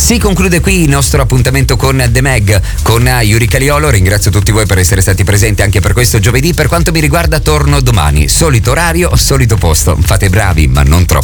Si conclude qui il nostro appuntamento con The Meg, con Yuri Caliolo. Ringrazio tutti voi per essere stati presenti anche per questo giovedì. Per quanto mi riguarda torno domani, solito orario, solito posto. Fate bravi, ma non troppo.